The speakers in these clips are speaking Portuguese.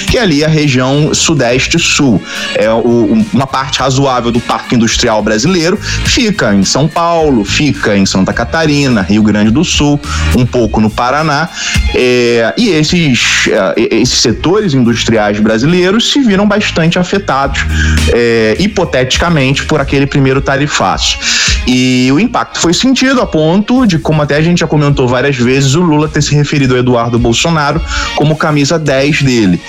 que é ali a região sudeste-sul. Uma parte razoável do Parque Industrial Brasileiro fica em São Paulo, fica em Santa Catarina, Rio Grande do Sul, um pouco no Paraná, e esses setores industriais brasileiros se viram bastante afetados, hipoteticamente, por aquele primeiro tarifaço. E o impacto foi sentido a ponto de, como até a gente já comentou várias vezes, o Lula ter se referido ao Eduardo Bolsonaro como camisa 10 dele.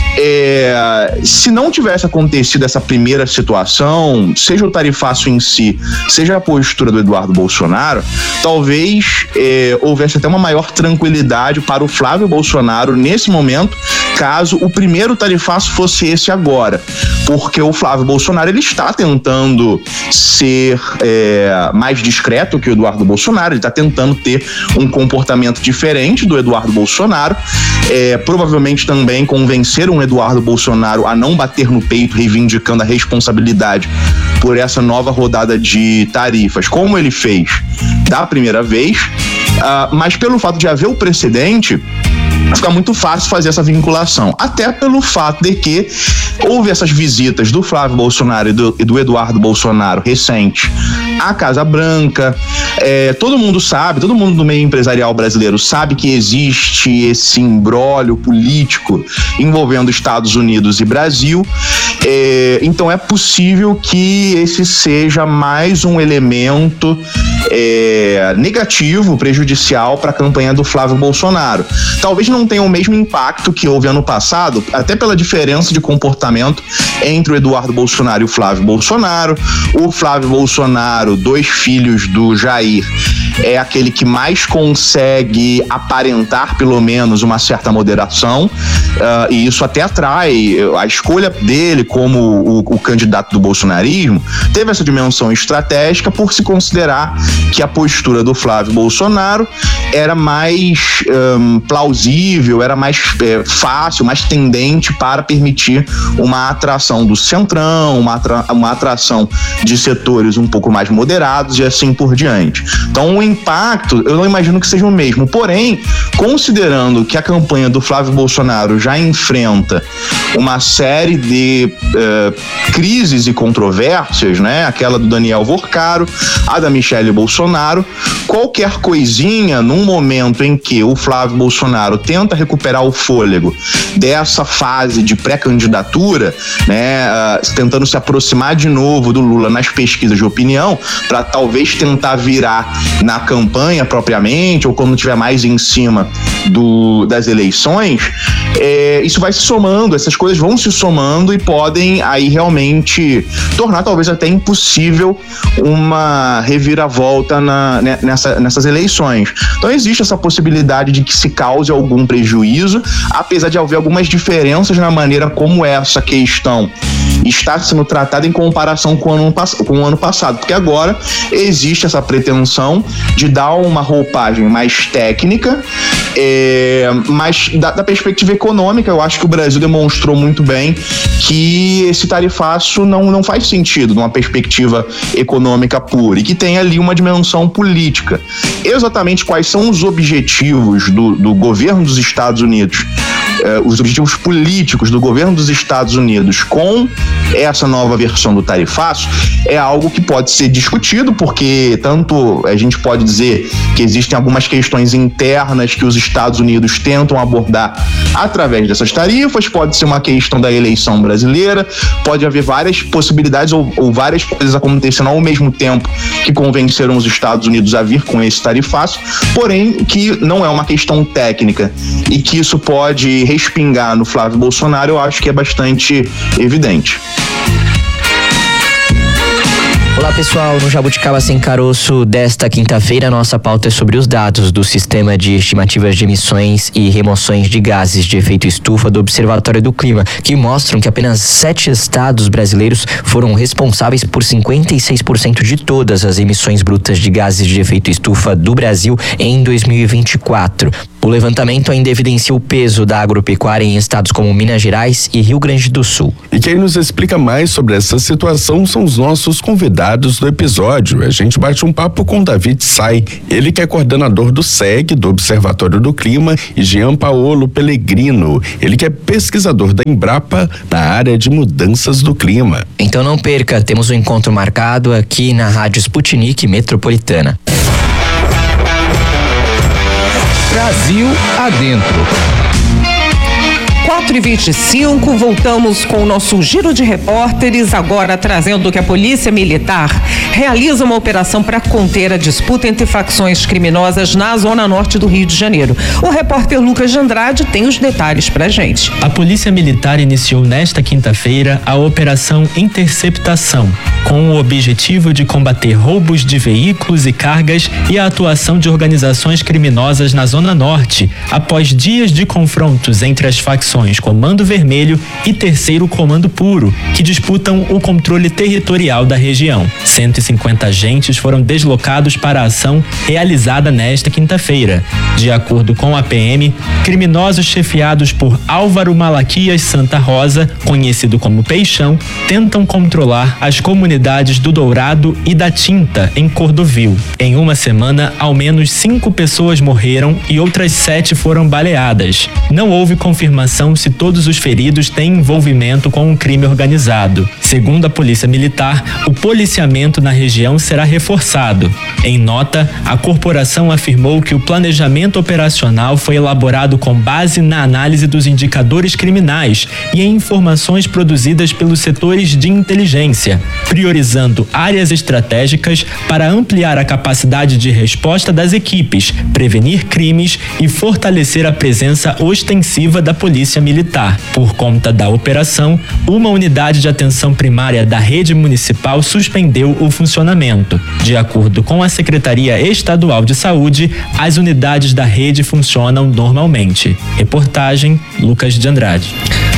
Se não tivesse acontecido essa primeira situação, seja o tarifaço em si, seja a postura do Eduardo Bolsonaro, talvez houvesse até uma maior tranquilidade para o Flávio Bolsonaro nesse momento, caso o primeiro tarifaço fosse esse agora, porque o Flávio Bolsonaro ele está tentando ser mais discreto que o Eduardo Bolsonaro, ele está tentando ter um comportamento diferente do Eduardo Bolsonaro, provavelmente também convencer um Eduardo Bolsonaro a não bater no peito, reivindicando a responsabilidade por essa nova rodada de tarifas, como ele fez da primeira vez, mas pelo fato de haver o precedente, fica muito fácil fazer essa vinculação, até pelo fato de que houve essas visitas do Flávio Bolsonaro e do Eduardo Bolsonaro recente à Casa Branca. Todo mundo sabe, todo mundo do meio empresarial brasileiro sabe que existe esse imbróglio político envolvendo Estados Unidos e Brasil, então é possível que esse seja mais um elemento negativo, prejudicial para a campanha do Flávio Bolsonaro. Talvez não tenha o mesmo impacto que houve ano passado, até pela diferença de comportamento entre o Eduardo Bolsonaro e o Flávio Bolsonaro. O Flávio Bolsonaro, 2 filhos do Jair, é aquele que mais consegue aparentar pelo menos uma certa moderação, e isso até atrai a escolha dele como o candidato do bolsonarismo. Teve essa dimensão estratégica por se considerar que a postura do Flávio Bolsonaro era mais plausível, era mais fácil, mais tendente para permitir uma atração do centrão, uma atração de setores um pouco mais moderados e assim por diante. Então o impacto, eu não imagino que seja o mesmo, porém, considerando que a campanha do Flávio Bolsonaro já enfrenta uma série de crises e controvérsias, né? Aquela do Daniel Vorcaro, a da Michele Bolsonaro, qualquer coisinha num momento em que o Flávio Bolsonaro tenta recuperar o fôlego dessa fase de pré-candidatura, né? Tentando se aproximar de novo do Lula nas pesquisas de opinião, para talvez tentar virar na campanha propriamente, ou quando estiver mais em cima das eleições, isso vai se somando, essas coisas vão se somando e podem aí realmente tornar talvez até impossível uma reviravolta nessas eleições. Então existe essa possibilidade de que se cause algum prejuízo, apesar de haver algumas diferenças na maneira como essa questão está sendo tratada em comparação com o ano passado, porque agora existe essa pretensão de dar uma roupagem mais técnica, mas da perspectiva econômica, eu acho que o Brasil demonstrou muito bem que esse tarifaço não faz sentido numa perspectiva econômica pura, e que tem ali uma dimensão política. Exatamente quais são os objetivos do governo dos Estados Unidos, os objetivos políticos do governo dos Estados Unidos com essa nova versão do tarifaço, é algo que pode ser discutido, porque tanto a gente pode dizer que existem algumas questões internas que os Estados Unidos tentam abordar através dessas tarifas, pode ser uma questão da eleição brasileira, pode haver várias possibilidades ou várias coisas acontecendo ao mesmo tempo que convenceram os Estados Unidos a vir com esse tarifaço, porém que não é uma questão técnica e que isso pode respingar no Flávio Bolsonaro, eu acho que é bastante evidente. Olá pessoal, no Jabuticaba Sem Caroço desta quinta-feira, nossa pauta é sobre os dados do Sistema de Estimativas de Emissões e Remoções de Gases de Efeito Estufa do Observatório do Clima, que mostram que apenas 7 estados brasileiros foram responsáveis por 56% de todas as emissões brutas de gases de efeito estufa do Brasil em 2024. O levantamento ainda evidencia o peso da agropecuária em estados como Minas Gerais e Rio Grande do Sul. E quem nos explica mais sobre essa situação são os nossos convidados do episódio. A gente bate um papo com David Say, ele que é coordenador do SEG, do Observatório do Clima, e Jean Paolo Pellegrino, ele que é pesquisador da Embrapa na área de mudanças do clima. Então não perca, temos um encontro marcado aqui na Rádio Sputnik Metropolitana. Brasil Adentro. 4h25, voltamos com o nosso giro de repórteres, agora trazendo que a Polícia Militar realiza uma operação para conter a disputa entre facções criminosas na zona norte do Rio de Janeiro. O repórter Lucas de Andrade tem os detalhes pra gente. A Polícia Militar iniciou nesta quinta-feira a Operação Interceptação, com o objetivo de combater roubos de veículos e cargas e a atuação de organizações criminosas na zona norte, após dias de confrontos entre as facções Comando Vermelho e Terceiro Comando Puro, que disputam o controle territorial da região. 150 agentes foram deslocados para a ação realizada nesta quinta-feira. De acordo com a PM, criminosos chefiados por Álvaro Malaquias Santa Rosa, conhecido como Peixão, tentam controlar as comunidades do Dourado e da Tinta, em Cordovil. Em uma semana, ao menos 5 pessoas morreram e outras 7 foram baleadas. Não houve confirmação se todos os feridos têm envolvimento com o crime organizado. Segundo a Polícia Militar, o policiamento na região será reforçado. Em nota, a corporação afirmou que o planejamento operacional foi elaborado com base na análise dos indicadores criminais e em informações produzidas pelos setores de inteligência, priorizando áreas estratégicas para ampliar a capacidade de resposta das equipes, prevenir crimes e fortalecer a presença ostensiva da Polícia Militar. Por conta da operação, uma unidade de atenção primária da rede municipal suspendeu o funcionamento. De acordo com a Secretaria Estadual de Saúde, as unidades da rede funcionam normalmente. Reportagem Lucas de Andrade.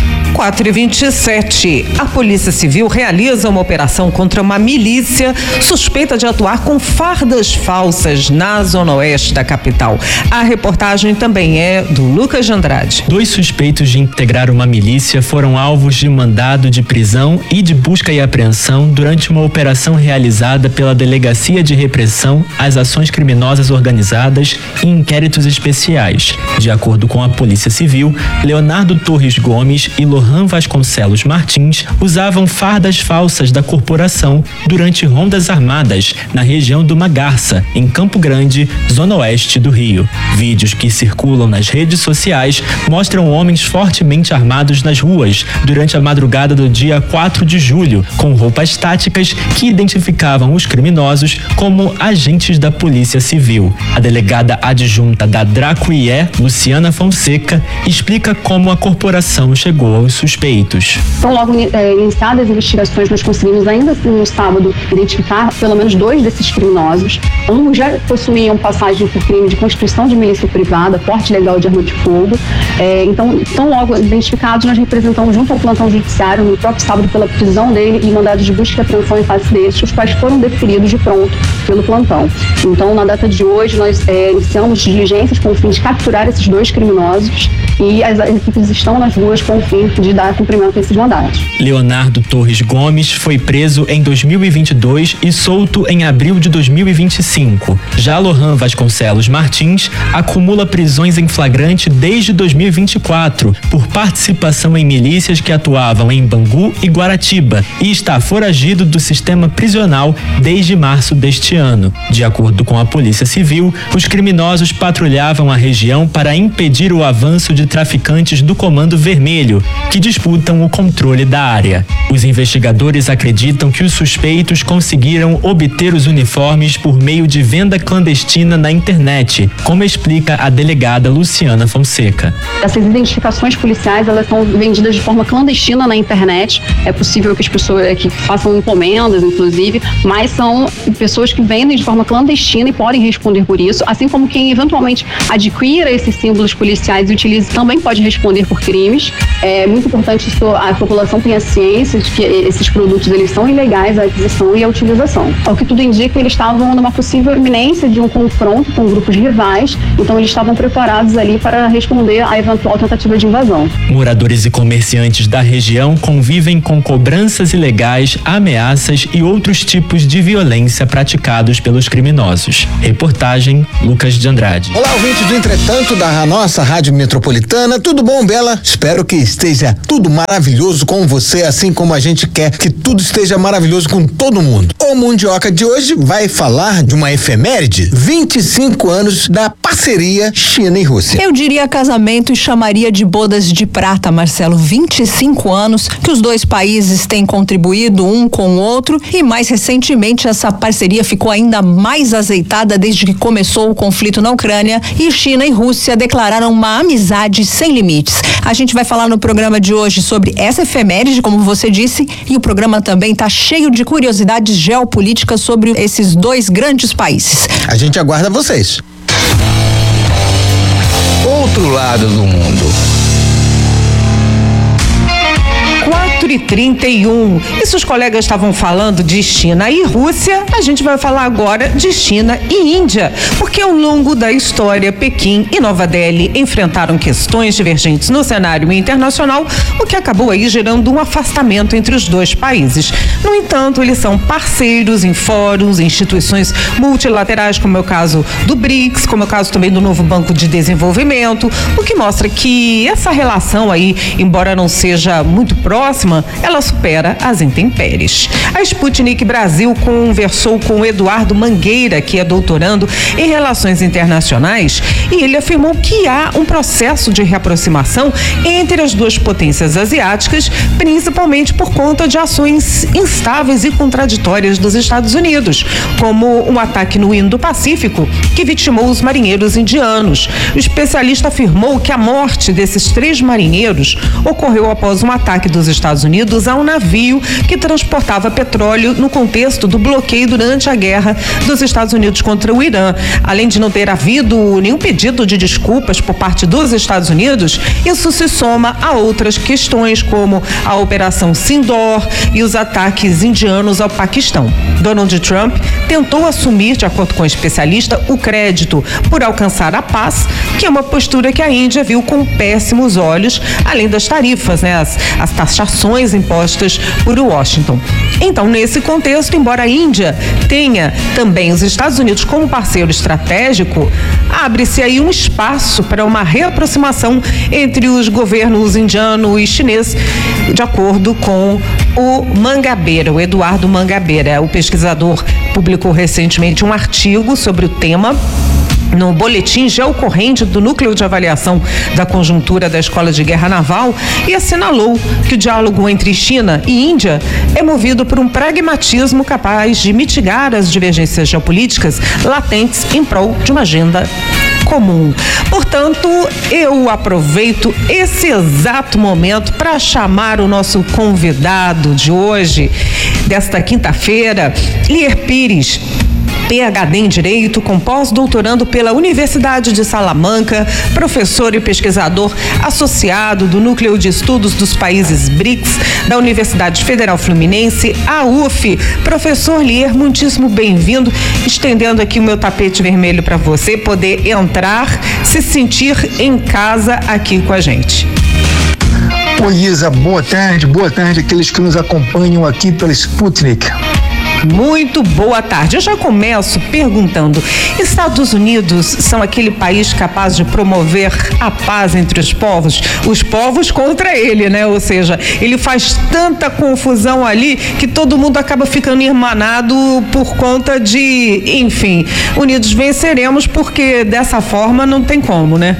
4h27, a Polícia Civil realiza uma operação contra uma milícia suspeita de atuar com fardas falsas na zona oeste da capital. A reportagem também é do Lucas de Andrade. 2 suspeitos de integrar uma milícia foram alvos de mandado de prisão e de busca e apreensão durante uma operação realizada pela Delegacia de Repressão às Ações Criminosas Organizadas e Inquéritos Especiais. De acordo com a Polícia Civil, Leonardo Torres Gomes e Lohan Vasconcelos Martins usavam fardas falsas da corporação durante rondas armadas na região do Magarça, em Campo Grande, zona oeste do Rio. Vídeos que circulam nas redes sociais mostram homens fortemente armados nas ruas durante a madrugada do dia 4 de julho, com roupas táticas que identificavam os criminosos como agentes da Polícia Civil. A delegada adjunta da DRACO-IE, Luciana Fonseca, explica como a corporação chegou aos suspeitos. Então, logo iniciadas as investigações, nós conseguimos ainda no sábado identificar pelo menos 2 desses criminosos. Ambos já possuíam passagem por crime de constituição de milícia privada, porte ilegal de arma de fogo. Então, logo identificados, nós representamos junto ao plantão judiciário no próprio sábado pela prisão dele e mandados de busca e apreensão em face desses, os quais foram deferidos de pronto pelo plantão. Então, na data de hoje, nós iniciamos diligências com o fim de capturar esses 2 criminosos e as equipes estão nas ruas com o fim de dar cumprimento a esses mandados. Leonardo Torres Gomes foi preso em 2022 e solto em abril de 2025. Já Lohan Vasconcelos Martins acumula prisões em flagrante desde 2024 por participação em milícias que atuavam em Bangu e Guaratiba e está foragido do sistema prisional desde março deste ano. De acordo com a Polícia Civil, os criminosos patrulhavam a região para impedir o avanço de traficantes do Comando Vermelho, que disputam o controle da área. Os investigadores acreditam que os suspeitos conseguiram obter os uniformes por meio de venda clandestina na internet, como explica a delegada Luciana Fonseca. Essas identificações policiais, elas são vendidas de forma clandestina na internet. É possível que as pessoas que façam encomendas, inclusive, mas são pessoas que vendem de forma clandestina e podem responder por isso, assim como quem eventualmente adquira esses símbolos policiais e utilize também pode responder por crimes. muito importante que a população tenha ciência de que esses produtos eles são ilegais, a aquisição e a utilização. Ao que tudo indica, eles estavam numa possível iminência de um confronto com grupos rivais, então eles estavam preparados ali para responder à eventual tentativa de invasão. Moradores e comerciantes da região convivem com cobranças ilegais, ameaças e outros tipos de violência praticados pelos criminosos. Reportagem Lucas de Andrade. Olá, ouvintes do Entretanto da nossa Rádio Metropolitana. Tudo bom, Bela? Espero que esteja tudo maravilhoso com você, assim como a gente quer que tudo esteja maravilhoso com todo mundo. O Mundioca de hoje vai falar de uma efeméride: 25 anos da parceria China e Rússia. Eu diria casamento e chamaria de bodas de prata, Marcelo. 25 anos que os dois países têm contribuído um com o outro e mais recentemente essa parceria ficou ainda mais azeitada desde que começou o conflito na Ucrânia e China e Rússia declararam uma amizade sem limites. A gente vai falar no programa de hoje sobre essa efeméride, como você disse, e o programa também está cheio de curiosidades geopolíticas sobre esses dois grandes países. A gente aguarda vocês. Outro lado do mundo. 4h31. E se os colegas estavam falando de China e Rússia, a gente vai falar agora de China e Índia, porque ao longo da história, Pequim e Nova Delhi enfrentaram questões divergentes no cenário internacional, o que acabou aí gerando um afastamento entre os dois países. No entanto, eles são parceiros em fóruns, instituições multilaterais, como é o caso do BRICS, como é o caso também do novo Banco de Desenvolvimento, o que mostra que essa relação aí, embora não seja muito próxima, ela supera as intempéries. A Sputnik Brasil conversou com o Eduardo Mangueira, que é doutorando em Relações Internacionais, e ele afirmou que há um processo de reaproximação entre as duas potências asiáticas, principalmente por conta de ações instáveis e contraditórias dos Estados Unidos, como um ataque no Indo-Pacífico que vitimou os marinheiros indianos. O especialista afirmou que a morte desses 3 marinheiros ocorreu após um ataque dos Estados Unidos a um navio que transportava petróleo no contexto do bloqueio durante a guerra dos Estados Unidos contra o Irã. Além de não ter havido nenhum pedido de desculpas por parte dos Estados Unidos, isso se soma a outras questões, como a Operação Sindoor e os ataques indianos ao Paquistão. Donald Trump tentou assumir, de acordo com o especialista, o crédito por alcançar a paz, que é uma postura que a Índia viu com péssimos olhos, além das tarifas, as taxações impostas por Washington. Então, nesse contexto, embora a Índia tenha também os Estados Unidos como parceiro estratégico, abre-se aí um espaço para uma reaproximação entre os governos indiano e chinês, de acordo com o Mangabeira, o Eduardo Mangabeira. O pesquisador publicou recentemente um artigo sobre o tema no boletim geocorrente do Núcleo de Avaliação da Conjuntura da Escola de Guerra Naval e assinalou que o diálogo entre China e Índia é movido por um pragmatismo capaz de mitigar as divergências geopolíticas latentes em prol de uma agenda comum. Portanto, eu aproveito esse exato momento para chamar o nosso convidado de hoje, desta quinta-feira, Lier Pires, PhD em Direito, com pós-doutorando pela Universidade de Salamanca, professor e pesquisador associado do Núcleo de Estudos dos Países BRICS, da Universidade Federal Fluminense, a UF. Professor Lier, muitíssimo bem-vindo, estendendo aqui o meu tapete vermelho para você poder entrar, se sentir em casa aqui com a gente. Oi, Isa, boa tarde àqueles que nos acompanham aqui pela Sputnik. Muito boa tarde. Eu já começo perguntando: Estados Unidos são aquele país capaz de promover a paz entre os povos contra ele, né? Ou seja, ele faz tanta confusão ali que todo mundo acaba ficando irmanado por conta de, enfim, unidos venceremos, porque dessa forma não tem como, né?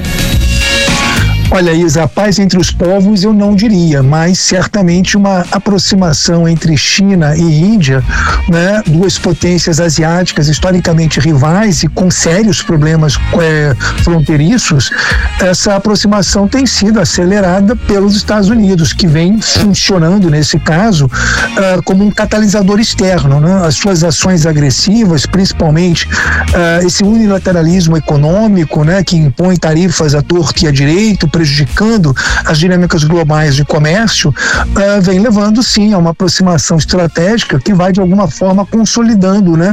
Olha, Isa, a paz entre os povos eu não diria, mas certamente uma aproximação entre China e Índia, né, duas potências asiáticas historicamente rivais e com sérios problemas fronteiriços. Essa aproximação tem sido acelerada pelos Estados Unidos, que vem funcionando nesse caso como um catalisador externo, né? As suas ações agressivas, principalmente esse unilateralismo econômico, né, que impõe tarifas à torto e à direito, prejudicando as dinâmicas globais de comércio, vem levando sim a uma aproximação estratégica que vai de alguma forma consolidando, né,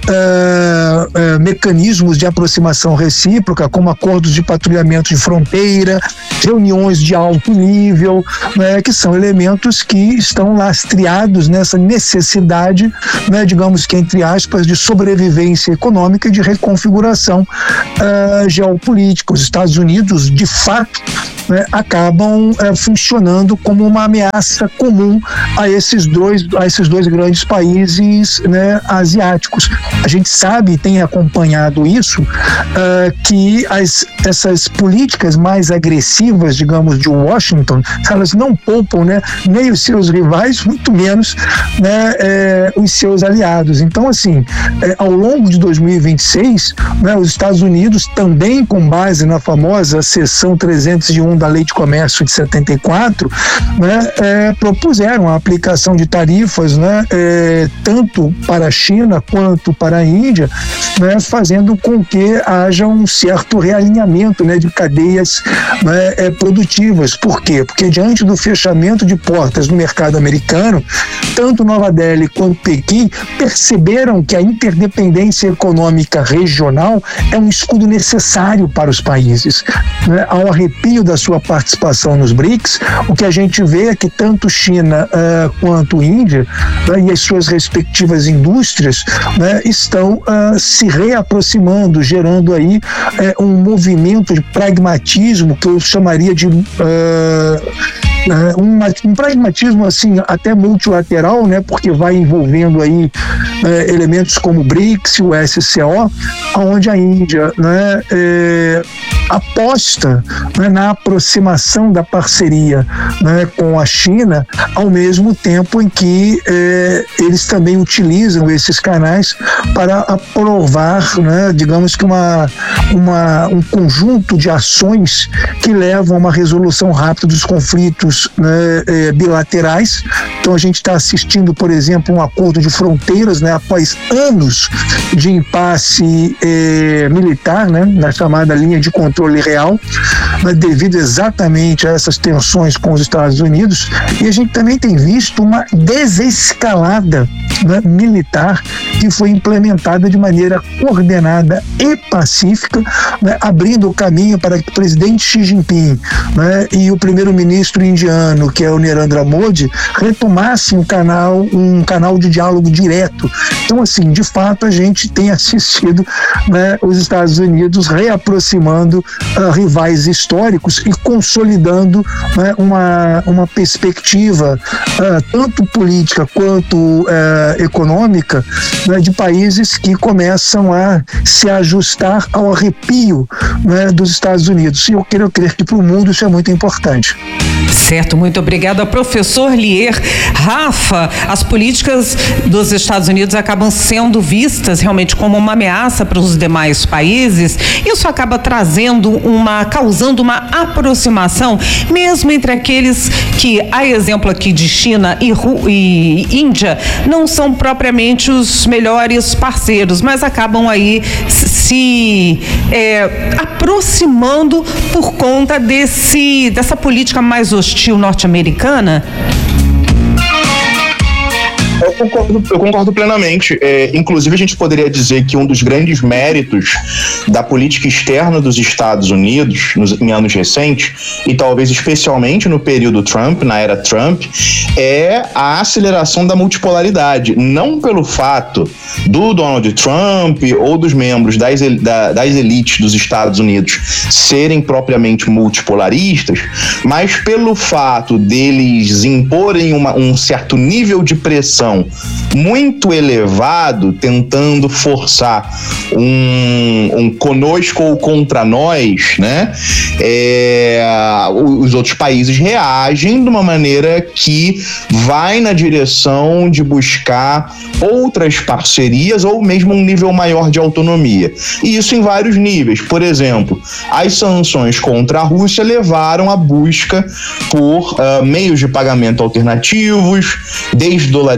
mecanismos de aproximação recíproca, como acordos de patrulhamento de fronteira, reuniões de alto nível, né, que são elementos que estão lastreados nessa necessidade, né, digamos que entre aspas, de sobrevivência econômica e de reconfiguração geopolítica. Os Estados Unidos, de fato, né, acabam funcionando como uma ameaça comum a esses dois grandes países, né, asiáticos. A gente sabe, tem acompanhado isso, que essas políticas mais agressivas, digamos, de Washington, elas não poupam, né, nem os seus rivais, muito menos, né, os seus aliados. Então, assim, ao longo de 2026, né, os Estados Unidos, também com base na famosa seção 301 da Lei de Comércio de 74, né, propuseram a aplicação de tarifas, né, tanto para a China quanto para a Índia, né, fazendo com que haja um certo realinhamento, né, de cadeias, né, produtivas. Por quê? Porque diante do fechamento de portas no mercado americano, tanto Nova Delhi quanto Pequim perceberam que a interdependência econômica regional é um escudo necessário para os países, né? Ao arrepio da sua participação nos BRICS, o que a gente vê é que tanto China quanto Índia, né, e as suas respectivas indústrias, né, estão se reaproximando, gerando aí um movimento de pragmatismo que eu chamaria de um pragmatismo assim até multilateral, né, porque vai envolvendo aí elementos como o BRICS e o SCO, onde a Índia, né, aposta, né, na aproximação da parceria, né, com a China, ao mesmo tempo em que eles também utilizam esses canais para aprovar, né, digamos que um conjunto de ações que levam a uma resolução rápida dos conflitos, né, bilaterais. Então a gente está assistindo, por exemplo, um acordo de fronteiras, né, após anos de impasse militar, né, na chamada linha de controle real, né, devido exatamente a essas tensões com os Estados Unidos. E a gente também tem visto uma desescalada, né, militar que foi implementada de maneira coordenada e pacífica, né, abrindo o caminho para que o presidente Xi Jinping, né, e o primeiro-ministro indiano, que é o Narendra Modi, retomassem um canal de diálogo direto. Então, assim, de fato, a gente tem assistido, né, os Estados Unidos reaproximando rivais históricos e consolidando, né, uma perspectiva tanto política quanto econômica, né, de países que começam a se ajustar ao arrepio, né, dos Estados Unidos. E eu quero crer que para o mundo isso é muito importante. Certo, muito obrigada, professor Lier. Rafa, as políticas dos Estados Unidos acabam sendo vistas realmente como uma ameaça para os demais países. Isso acaba causando uma aproximação, mesmo entre aqueles que, a exemplo aqui de China e Índia, não são propriamente os melhores parceiros, mas acabam aí se aproximando por conta dessa política mais hostil norte-americana? Eu concordo plenamente. Inclusive, a gente poderia dizer que um dos grandes méritos da política externa dos Estados Unidos em anos recentes, e talvez especialmente no período Trump, na era Trump, é a aceleração da multipolaridade. Não pelo fato do Donald Trump ou dos membros das elites dos Estados Unidos serem propriamente multipolaristas, mas pelo fato deles imporem um certo nível de pressão muito elevado, tentando forçar um conosco ou contra nós, né? Os outros países reagem de uma maneira que vai na direção de buscar outras parcerias ou mesmo um nível maior de autonomia. E isso em vários níveis. Por exemplo, as sanções contra a Rússia levaram à busca por meios de pagamento alternativos, desdolarização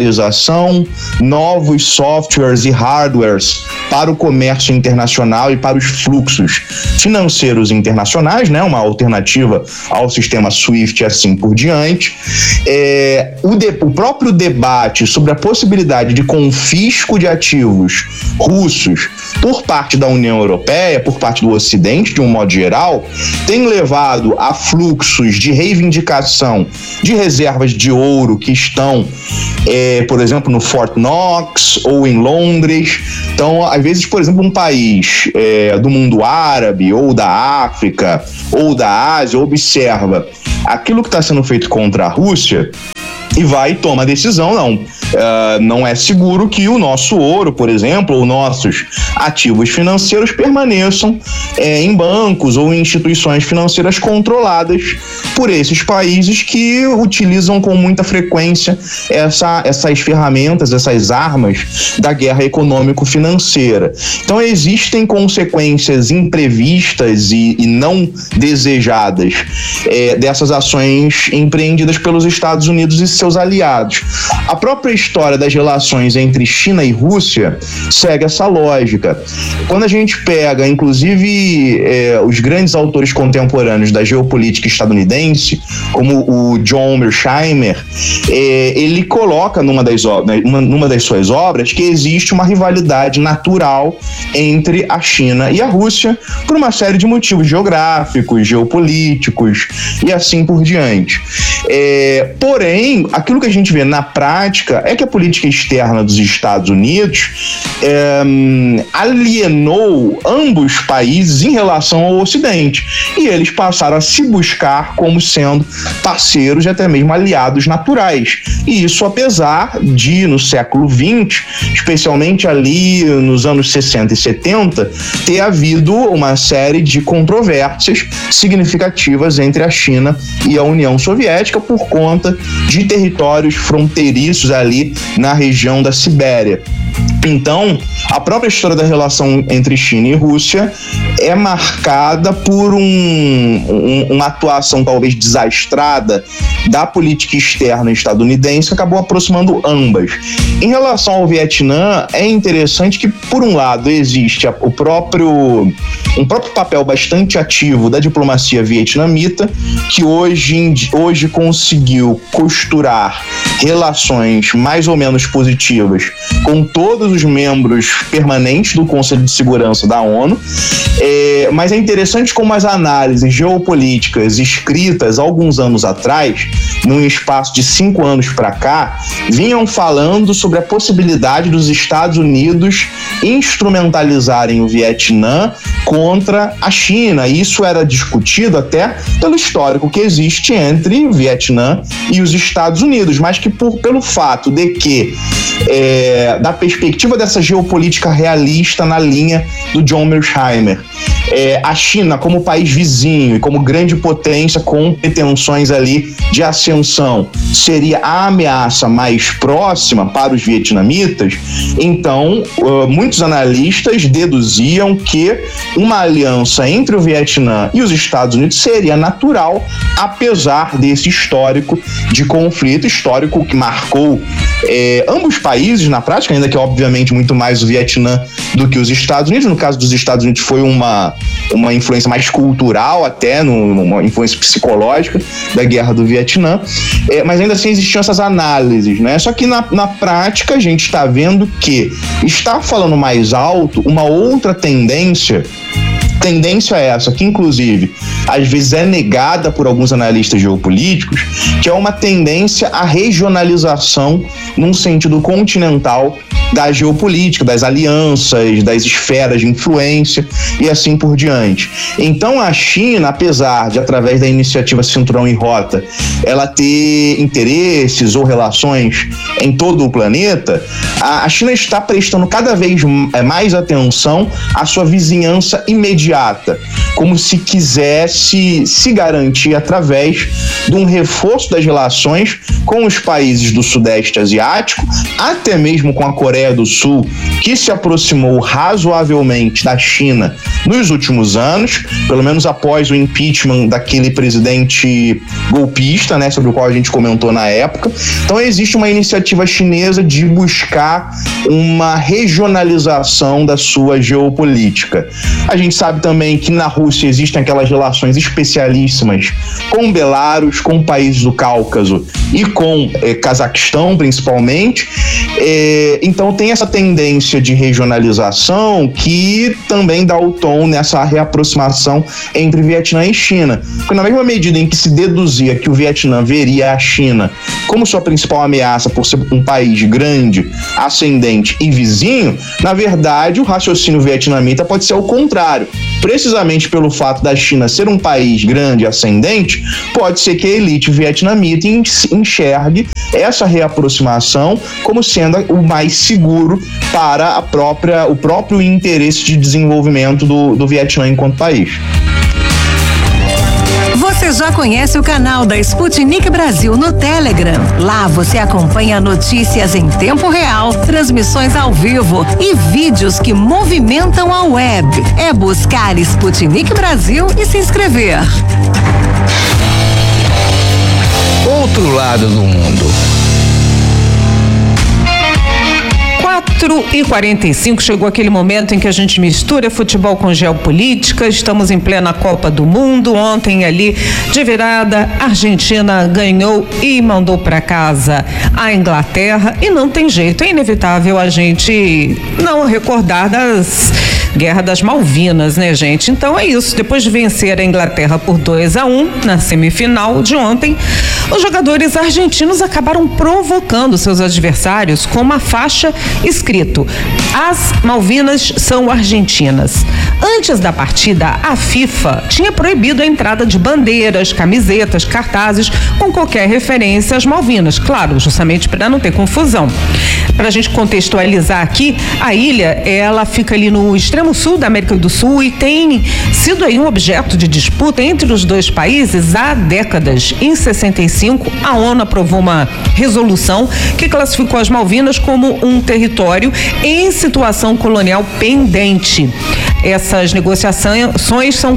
criação, novos softwares e hardwares para o comércio internacional e para os fluxos financeiros internacionais, né? Uma alternativa ao sistema SWIFT e assim por diante. O próprio debate sobre a possibilidade de confisco de ativos russos por parte da União Europeia, por parte do Ocidente, de um modo geral, tem levado a fluxos de reivindicação de reservas de ouro que estão, por exemplo, no Fort Knox ou em Londres. Então, às vezes, por exemplo, um país do mundo árabe ou da África ou da Ásia observa aquilo que está sendo feito contra a Rússia e vai e toma a decisão, não é seguro que o nosso ouro, por exemplo, ou nossos ativos financeiros permaneçam em bancos ou em instituições financeiras controladas por esses países que utilizam com muita frequência essas ferramentas, essas armas da guerra econômico-financeira. Então existem consequências imprevistas e não desejadas dessas ações empreendidas pelos Estados Unidos e seus aliados. A própria história das relações entre China e Rússia segue essa lógica. Quando a gente pega, inclusive, os grandes autores contemporâneos da geopolítica estadunidense, como o John Mearsheimer, ele coloca numa das suas obras que existe uma rivalidade natural entre a China e a Rússia por uma série de motivos geográficos, geopolíticos e assim por diante. Porém, aquilo que a gente vê na prática é que a política externa dos Estados Unidos alienou ambos países em relação ao Ocidente e eles passaram a se buscar como sendo parceiros e até mesmo aliados naturais. E isso apesar de, no século XX, especialmente ali nos anos 60 e 70, ter havido uma série de controvérsias significativas entre a China e a União Soviética por conta de territórios fronteiriços ali na região da Sibéria. Então, a própria história da relação entre China e Rússia é marcada por uma atuação talvez desastrada da política externa estadunidense que acabou aproximando ambas. Em relação ao Vietnã, é interessante que, por um lado, existe um próprio papel bastante ativo da diplomacia vietnamita, que hoje conseguiu costurar relações mais ou menos positivas com todos os membros permanentes do Conselho de Segurança da ONU, mas é interessante como as análises geopolíticas escritas alguns anos atrás, num espaço de 5 anos para cá, vinham falando sobre a possibilidade dos Estados Unidos instrumentalizarem o Vietnã contra a China. Isso era discutido até pelo histórico que existe entre o Vietnã e os Estados Unidos, mas que pelo fato de que, da perspectiva dessa geopolítica realista na linha do John Mearsheimer, a China como país vizinho e como grande potência com pretensões ali de ascensão seria a ameaça mais próxima para os vietnamitas, então muitos analistas deduziam que uma aliança entre o Vietnã e os Estados Unidos seria natural, apesar desse histórico de conflito, histórico que marcou ambos países na prática, ainda que obviamente muito mais o Vietnã do que os Estados Unidos. No caso dos Estados Unidos foi uma influência mais cultural até, uma influência psicológica da guerra do Vietnã, mas ainda assim existiam essas análises, né? Só que na prática a gente está vendo que está falando mais alto uma outra tendência essa, que inclusive às vezes é negada por alguns analistas geopolíticos, que é uma tendência à regionalização num sentido continental da geopolítica, das alianças, das esferas de influência e assim por diante. Então a China, apesar de, através da iniciativa Cinturão e Rota, ela ter interesses ou relações em todo o planeta, a China está prestando cada vez mais atenção à sua vizinhança imediata, como se quisesse se garantir através de um reforço das relações com os países do Sudeste Asiático, até mesmo com a Coreia Coreia do Sul, que se aproximou razoavelmente da China nos últimos anos, pelo menos após o impeachment daquele presidente golpista, né, sobre o qual a gente comentou na época. Então existe uma iniciativa chinesa de buscar uma regionalização da sua geopolítica. A gente sabe também que na Rússia existem aquelas relações especialíssimas com Belarus, com países do Cáucaso e com Cazaquistão, principalmente. Então tem essa tendência de regionalização que também dá o tom nessa reaproximação entre Vietnã e China. Porque na mesma medida em que se deduzia que o Vietnã veria a China como sua principal ameaça por ser um país grande, ascendente e vizinho, na verdade o raciocínio vietnamita pode ser o contrário. Precisamente pelo fato da China ser um país grande, ascendente, pode ser que a elite vietnamita enxergue essa reaproximação como sendo o mais seguro para o próprio interesse de desenvolvimento do Vietnã enquanto país. Você já conhece o canal da Sputnik Brasil no Telegram? Lá você acompanha notícias em tempo real, transmissões ao vivo e vídeos que movimentam a web. É buscar Sputnik Brasil e se inscrever. Outro lado do mundo. 4h45, chegou aquele momento em que a gente mistura futebol com geopolítica. Estamos em plena Copa do Mundo. Ontem ali, de virada, a Argentina ganhou e mandou para casa a Inglaterra. E não tem jeito, é inevitável a gente não recordar das Guerra das Malvinas, né, gente? Então é isso. Depois de vencer a Inglaterra por 2-1 na semifinal de ontem, os jogadores argentinos acabaram provocando seus adversários com uma faixa escrito: "As Malvinas são argentinas". Antes da partida, a FIFA tinha proibido a entrada de bandeiras, camisetas, cartazes com qualquer referência às Malvinas. Claro, justamente para não ter confusão. Para a gente contextualizar aqui, a ilha, ela fica ali no extremo sul da América do Sul e tem sido aí um objeto de disputa entre os dois países há décadas. Em 65, a ONU aprovou uma resolução que classificou as Malvinas como um território em situação colonial pendente. Essas negociações são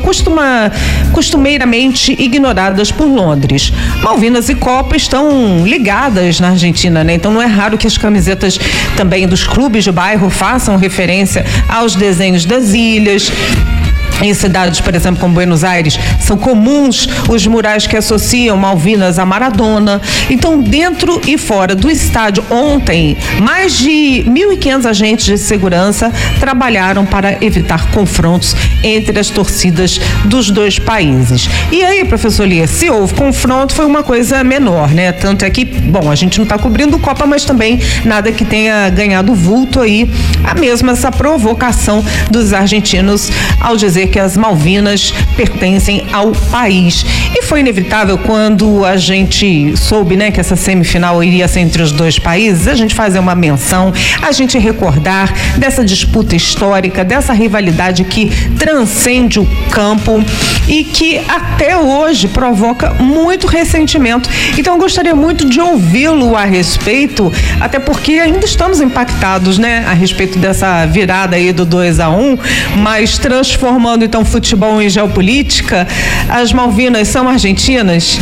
costumeiramente ignoradas por Londres. Malvinas e Copa estão ligadas na Argentina, né? Então não é raro que as camisetas também dos clubes de bairro façam referência aos desenhos das ilhas. Em cidades, por exemplo, como Buenos Aires, são comuns os murais que associam Malvinas a Maradona. Então, dentro e fora do estádio, ontem, mais de 1.500 agentes de segurança trabalharam para evitar confrontos entre as torcidas dos dois países. E aí, professor Lia, se houve confronto, foi uma coisa menor, né? Tanto é que, bom, a gente não está cobrindo Copa, mas também nada que tenha ganhado vulto aí, a mesma essa provocação dos argentinos ao dizer que as Malvinas pertencem ao país. E foi inevitável quando a gente soube, né, que essa semifinal iria ser entre os dois países, a gente fazer uma menção, a gente recordar dessa disputa histórica, dessa rivalidade que transcende o campo e que até hoje provoca muito ressentimento. Então eu gostaria muito de ouvi-lo a respeito, até porque ainda estamos impactados, né, a respeito dessa virada aí do 2-1, mas transformando então futebol em geopolítica. As Malvinas são argentinas?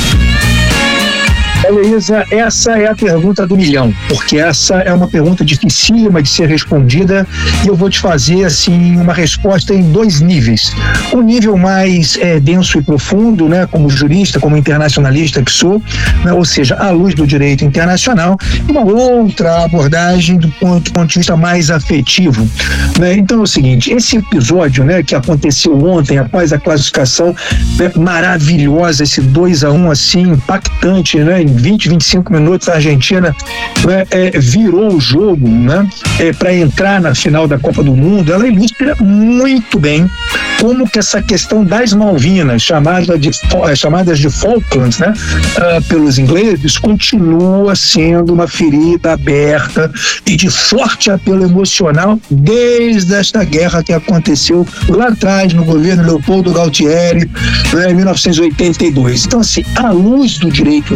Olha, Isa, essa é a pergunta do milhão, porque essa é uma pergunta dificílima de ser respondida e eu vou te fazer, assim, uma resposta em dois níveis. Um nível mais denso e profundo, né, como jurista, como internacionalista que sou, né, ou seja, à luz do direito internacional, e uma outra abordagem do ponto de vista mais afetivo, né? Então é o seguinte, esse episódio, né, que aconteceu ontem, após a classificação, né, maravilhosa, esse 2-1, assim, impactante, né, em 20, 25 minutos, a Argentina, né, virou o jogo, né, para entrar na final da Copa do Mundo. Ela ilustra muito bem como que essa questão das Malvinas, chamadas de Falklands, né, pelos ingleses, continua sendo uma ferida aberta e de forte apelo emocional desde esta guerra que aconteceu lá atrás no governo Leopoldo Galtieri, né, em 1982. Então, assim, à luz do direito internacional,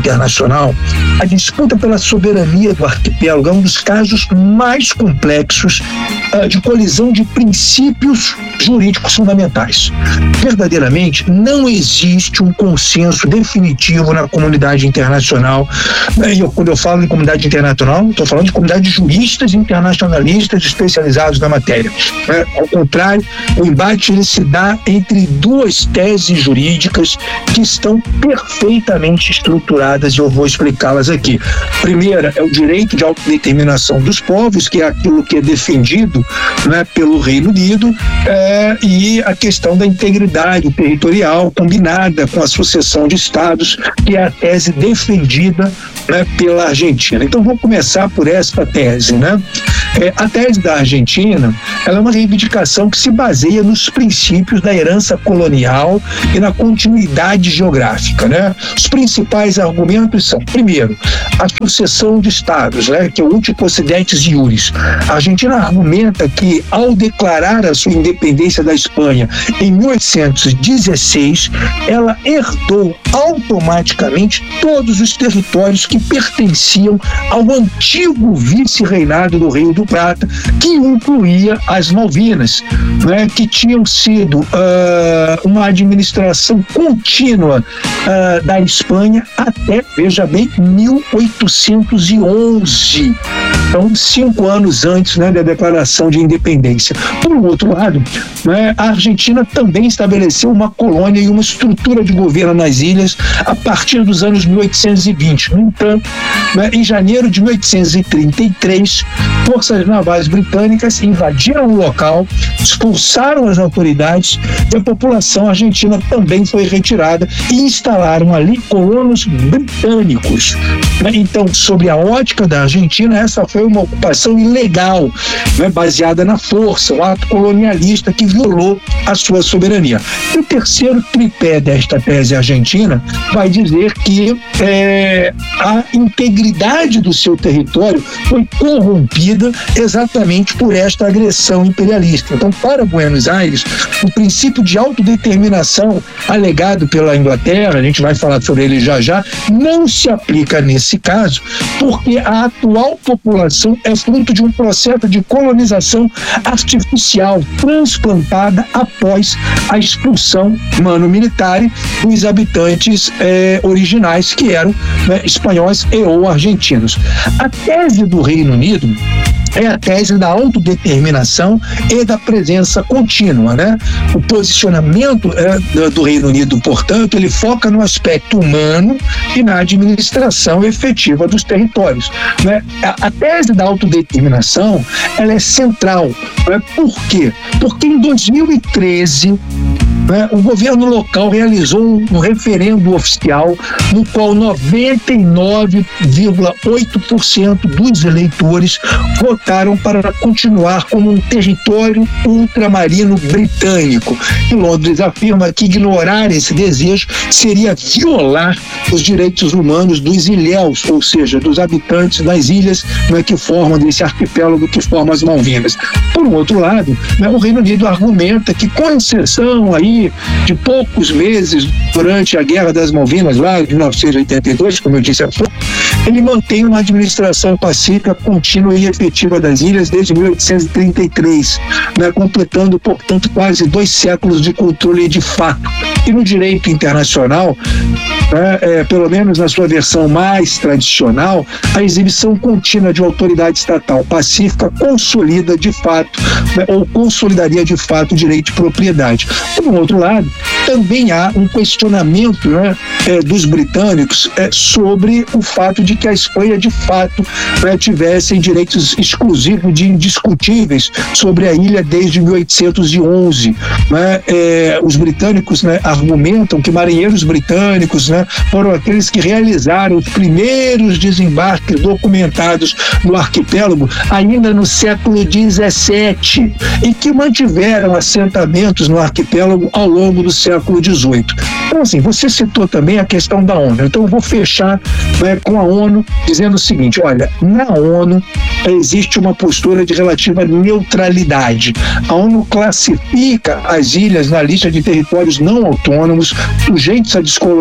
internacional, a disputa pela soberania do arquipélago é um dos casos mais complexos de colisão de princípios jurídicos fundamentais. Verdadeiramente, não existe um consenso definitivo na comunidade internacional. Quando eu falo de comunidade internacional, estou falando de comunidade de juristas internacionalistas especializados na matéria. Ao contrário, o embate ele se dá entre duas teses jurídicas que estão perfeitamente estruturadas e eu vou explicá-las aqui. Primeira é o direito de autodeterminação dos povos, que é aquilo que é defendido, né, pelo Reino Unido, e a questão da integridade territorial combinada com a sucessão de estados, que é a tese defendida, né, pela Argentina. Então vamos começar por esta tese, né? A tese da Argentina, ela é uma reivindicação que se baseia nos princípios da herança colonial e na continuidade geográfica, né? Os principais argumentos são, primeiro, a sucessão de estados, né, que é o Ultipossidetis Iuris. A Argentina argumenta que, ao declarar a sua independência da Espanha em 1816, ela herdou automaticamente todos os territórios que pertenciam ao antigo vice-reinado do Rio do Prata, que incluía as Malvinas, né, que tinham sido uma administração contínua da Espanha até, veja bem, 1811. Então, 5 anos antes, né, da declaração de independência. Por outro lado, né, a Argentina também estabeleceu uma colônia e uma estrutura de governo nas ilhas a partir dos anos 1820. No entanto, né, em janeiro de 1833, forças navais britânicas invadiram o local, expulsaram as autoridades e a população argentina também foi retirada e instalaram ali colonos britânicos. Então, sob a ótica da Argentina, essa foi uma ocupação ilegal, né, baseada na força, um ato colonialista que violou a sua soberania. E o terceiro tripé desta tese argentina vai dizer que a integridade do seu território foi corrompida exatamente por esta agressão imperialista. Então, para Buenos Aires, o princípio de autodeterminação alegado pela Inglaterra, a gente vai falar sobre ele já já, não se aplica nesse caso, porque a atual população é fruto de um processo de colonização artificial transplantada após a expulsão mano-militar dos habitantes originais, que eram, né, espanhóis e ou argentinos. A tese do Reino Unido é a tese da autodeterminação e da presença contínua, né? O posicionamento do Reino Unido, portanto, ele foca no aspecto humano e na administração efetiva dos territórios, né? A tese da autodeterminação, ela é central, né? Por quê? Porque em 2013, o governo local realizou um referendo oficial no qual 99,8% dos eleitores votaram para continuar como um território ultramarino britânico. E Londres afirma que ignorar esse desejo seria violar os direitos humanos dos ilhéus, ou seja, dos habitantes das ilhas, né, que formam desse arquipélago que forma as Malvinas. Por um outro lado, né, o Reino Unido argumenta que, com exceção aí de poucos meses durante a Guerra das Malvinas, lá de 1982, como eu disse há pouco, ele mantém uma administração pacífica, contínua e efetiva das ilhas desde 1833, né, completando, portanto, quase 2 séculos de controle de fato. E no direito internacional, pelo menos na sua versão mais tradicional, a exibição contínua de autoridade estatal pacífica consolida de fato, né, ou consolidaria de fato o direito de propriedade. Por outro lado, também há um questionamento, né, dos britânicos sobre o fato de que a Espanha de fato, né, tivesse direitos exclusivos e indiscutíveis sobre a ilha desde 1811. Né? Os britânicos, né, argumentam que marinheiros britânicos, né, foram aqueles que realizaram os primeiros desembarques documentados no arquipélago ainda no século XVII e que mantiveram assentamentos no arquipélago ao longo do século XVIII. Então, assim, você citou também a questão da ONU. Então, eu vou fechar, né, com a ONU dizendo o seguinte: olha, na ONU existe uma postura de relativa neutralidade. A ONU classifica as ilhas na lista de territórios não autônomos, sujeitos à descolonização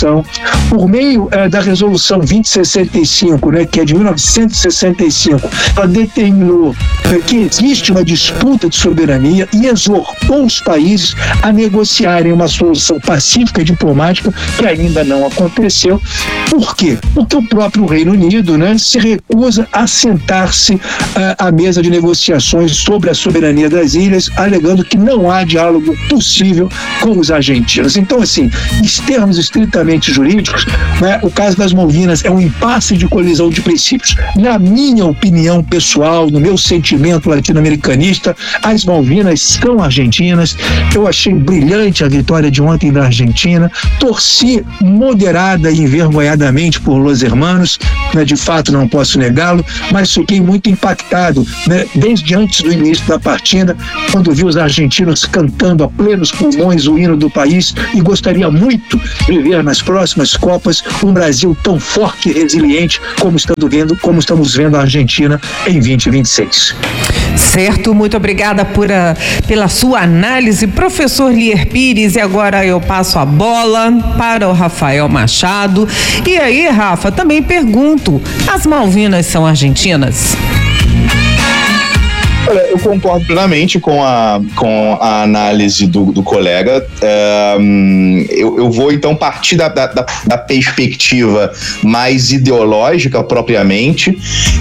Constituição, por meio da Resolução 2065, né, que é de 1965, ela determinou que existe uma disputa de soberania e exortou os países a negociarem uma solução pacífica e diplomática, que ainda não aconteceu. Por quê? Porque o próprio Reino Unido, né, se recusa a sentar-se à mesa de negociações sobre a soberania das ilhas, alegando que não há diálogo possível com os argentinos. Então, assim, em termos estritamente jurídicos, né, o caso das Malvinas é um impasse de colisão de princípios. Na minha opinião pessoal, no meu sentimento latino-americanista, as Malvinas são argentinas. Eu achei brilhante a vitória de ontem da Argentina, torci moderada e envergonhadamente por Los Hermanos, né, de fato não posso negá-lo, mas fiquei muito impactado, né, desde antes do início da partida, quando vi os argentinos cantando a plenos pulmões o hino do país, e gostaria muito de ver nas próximas Copas um Brasil tão forte e resiliente como estamos vendo a Argentina em 2026. Certo, muito obrigada pela sua análise, professor Lier Pires. E agora eu passo a bola para o Rafael Machado. E aí, Rafa, também pergunto, as Malvinas são argentinas? Olha, eu concordo plenamente com a análise do colega. Eu vou então partir da perspectiva mais ideológica propriamente.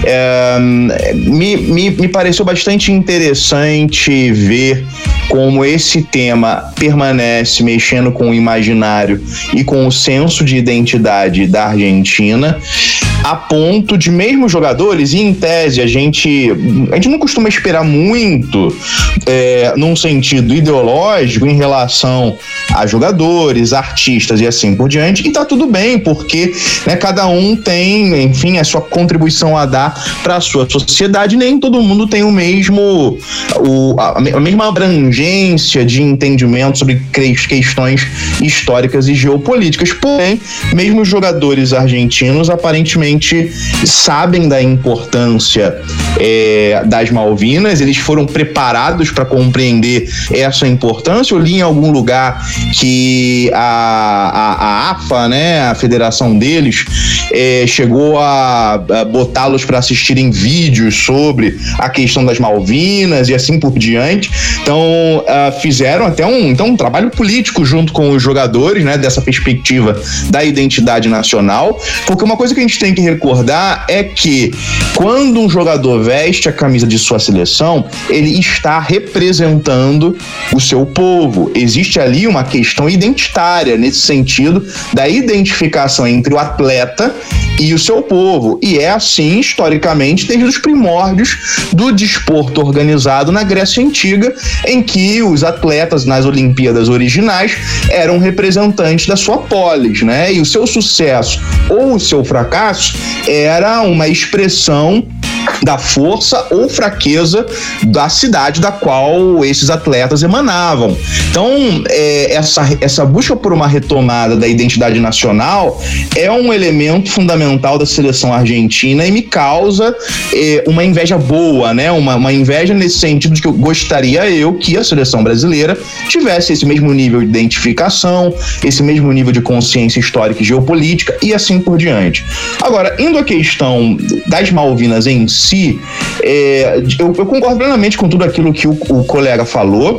Me pareceu bastante interessante ver como esse tema permanece mexendo com o imaginário e com o senso de identidade da Argentina, a ponto de mesmo jogadores, e em tese a gente não costuma esperar muito num sentido ideológico em relação a jogadores, artistas e assim por diante, e tá tudo bem, porque, né, cada um tem, enfim, a sua contribuição a dar para a sua sociedade, nem todo mundo tem a mesma abrangência de entendimento sobre questões históricas e geopolíticas. Porém, mesmo os jogadores argentinos aparentemente sabem da importância das Malvinas, eles foram preparados para compreender essa importância. Eu li em algum lugar que a AFA, né, a federação deles, chegou a botá-los para assistirem vídeos sobre a questão das Malvinas e assim por diante. Então, fizeram até um trabalho político junto com os jogadores, né, dessa perspectiva da identidade nacional, porque uma coisa que a gente tem que recordar é que quando um jogador veste a camisa de sua seleção, ele está representando o seu povo. Existe ali uma questão identitária nesse sentido da identificação entre o atleta e o seu povo. E é assim, historicamente, desde os primórdios do desporto organizado na Grécia Antiga, em que os atletas nas Olimpíadas originais eram representantes da sua polis, né? E o seu sucesso ou o seu fracasso era uma expressão da força ou fraqueza da cidade da qual esses atletas emanavam. Então, essa busca por uma retomada da identidade nacional é um elemento fundamental da seleção argentina e me causa uma inveja boa, né? Uma inveja nesse sentido de que eu gostaria que a seleção brasileira tivesse esse mesmo nível de identificação, esse mesmo nível de consciência histórica e geopolítica e assim por diante. Agora, indo à questão das Malvinas em si, eu concordo plenamente com tudo aquilo que o colega falou.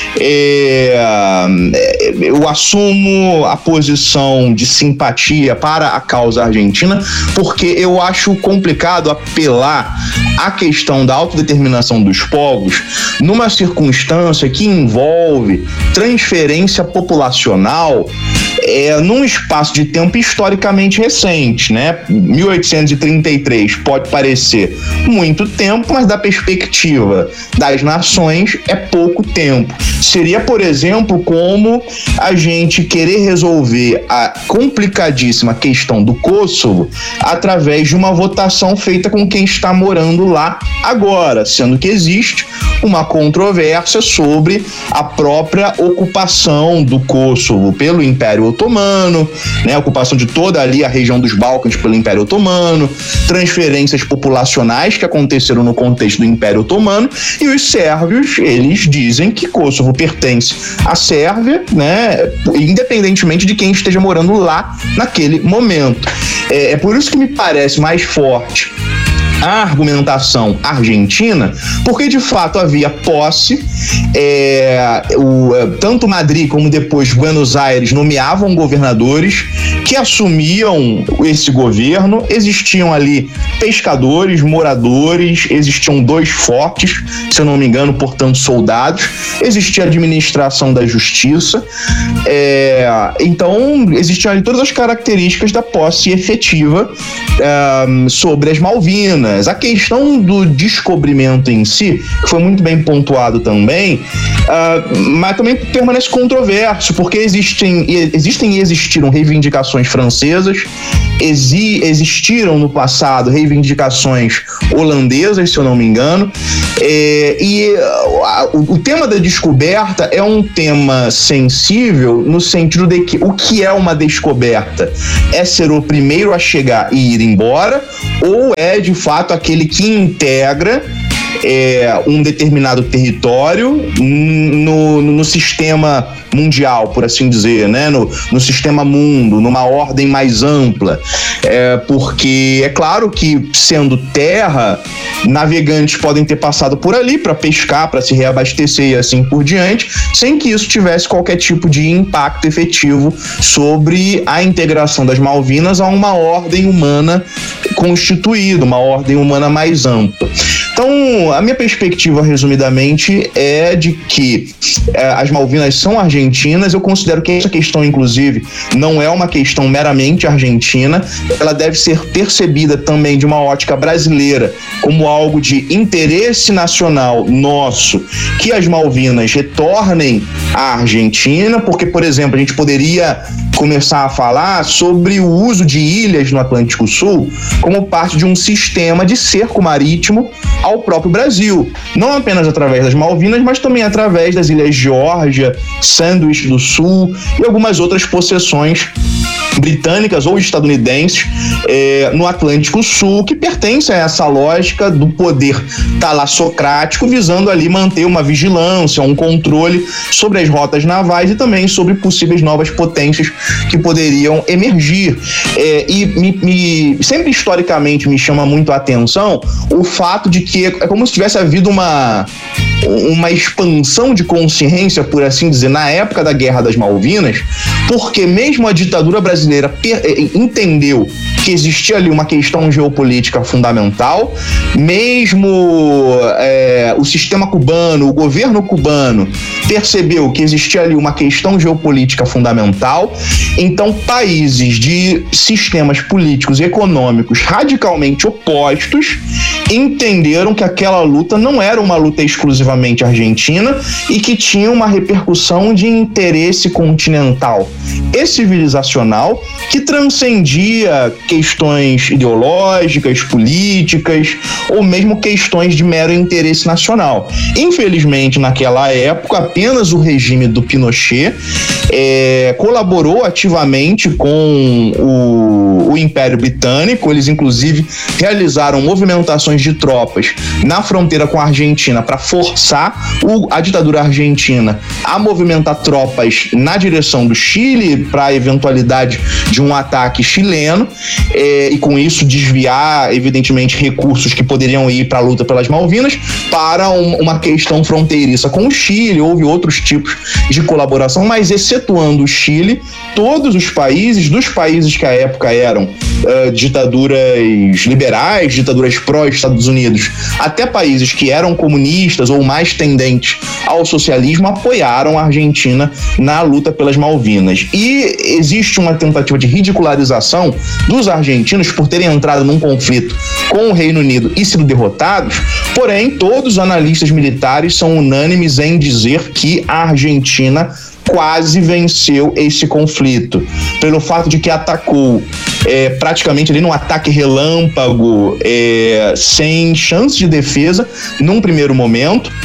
Eu assumo a posição de simpatia para a causa argentina, porque eu acho complicado apelar à questão da autodeterminação dos povos numa circunstância que envolve transferência populacional num espaço de tempo historicamente recente, né? 1833 pode parecer muito tempo, mas da perspectiva das nações é pouco tempo. Seria, por exemplo, como a gente querer resolver a complicadíssima questão do Kosovo através de uma votação feita com quem está morando lá agora, sendo que existe uma controvérsia sobre a própria ocupação do Kosovo pelo Império Otomano, né? A ocupação de toda ali a região dos Balcãs pelo Império Otomano, transferências populacionais que aconteceram no contexto do Império Otomano, e os sérvios, eles dizem que Kosovo pertence à Sérvia, né? Independentemente de quem esteja morando lá naquele momento. É por isso que me parece mais forte a argumentação argentina, porque de fato havia posse, tanto Madrid como depois Buenos Aires nomeavam governadores que assumiam esse governo. Existiam ali pescadores, moradores, existiam 2 fortes, se eu não me engano, portanto soldados, existia a administração da justiça, então existiam ali todas as características da posse efetiva sobre as Malvinas. A questão do descobrimento em si, que foi muito bem pontuado também, mas também permanece controverso, porque existem e existiram reivindicações francesas, existiram no passado reivindicações holandesas, se eu não me engano, o tema da descoberta é um tema sensível no sentido de que o que é uma descoberta? É ser o primeiro a chegar e ir embora, ou é de fato aquele que integra um determinado território no sistema mundial, por assim dizer, né? No sistema mundo, numa ordem mais ampla. Porque é claro que, sendo terra, navegantes podem ter passado por ali para pescar, para se reabastecer e assim por diante, sem que isso tivesse qualquer tipo de impacto efetivo sobre a integração das Malvinas a uma ordem humana constituída, uma ordem humana mais ampla. Então, a minha perspectiva, resumidamente, é de que as Malvinas são argentinas. Eu considero que essa questão, inclusive, não é uma questão meramente argentina. Ela deve ser percebida também de uma ótica brasileira como algo de interesse nacional nosso, que as Malvinas retornem à Argentina, porque, por exemplo, a gente poderia começar a falar sobre o uso de ilhas no Atlântico Sul como parte de um sistema de cerco marítimo ao próprio Brasil, não apenas através das Malvinas, mas também através das Ilhas Geórgia, Sandwich do Sul e algumas outras possessões britânicas ou estadunidenses no Atlântico Sul, que pertencem a essa lógica do poder talassocrático, visando ali manter uma vigilância, um controle sobre as rotas navais e também sobre possíveis novas potências que poderiam emergir. Sempre historicamente me chama muito a atenção o fato de que é como se tivesse havido uma expansão de consciência, por assim dizer, na época da Guerra das Malvinas, porque mesmo a ditadura brasileira entendeu que existia ali uma questão geopolítica fundamental, mesmo o sistema cubano, o governo cubano percebeu que existia ali uma questão geopolítica fundamental. Então, países de sistemas políticos e econômicos radicalmente opostos entenderam que aquela luta não era uma luta exclusivamente argentina e que tinha uma repercussão de interesse continental e civilizacional que transcendia questões ideológicas, políticas ou mesmo questões de mero interesse nacional. Infelizmente, naquela época, apenas o regime do Pinochet colaborou ativamente com o Império Britânico. Eles, inclusive, realizaram movimentações de tropas na fronteira com a Argentina para forçar a ditadura argentina a movimentar tropas na direção do Chile para a eventualidade de um ataque chileno e com isso desviar, evidentemente, recursos que poderiam ir para a luta pelas Malvinas para uma questão fronteiriça com o Chile. Houve outros tipos de colaboração, mas excetuando o Chile, todos os países, dos países que à época eram ditaduras liberais, ditaduras pró-Estados Unidos, até países que eram comunistas ou mais tendentes ao socialismo, apoiaram a Argentina na luta pelas Malvinas. E existe uma tentativa de ridicularização dos argentinos por terem entrado num conflito com o Reino Unido e sido derrotados, porém todos os analistas militares são unânimes em dizer que a Argentina quase venceu esse conflito, pelo fato de que atacou praticamente ali num ataque relâmpago, sem chance de defesa num primeiro momento.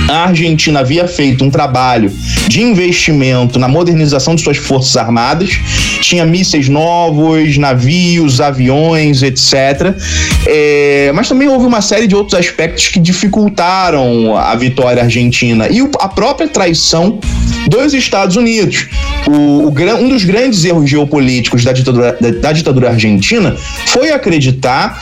A Argentina havia feito um trabalho de investimento na modernização de suas forças armadas, tinha mísseis novos, navios, aviões, etc. Mas também houve uma série de outros aspectos que dificultaram a vitória argentina e a própria traição dos Estados Unidos. Um dos grandes erros geopolíticos da ditadura argentina foi acreditar